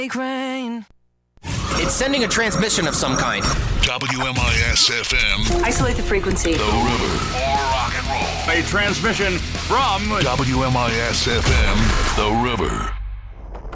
rain. It's sending a transmission of some kind. WMIS-FM. Isolate the frequency. The River. Or rock and roll. A transmission from WMIS-FM. The River.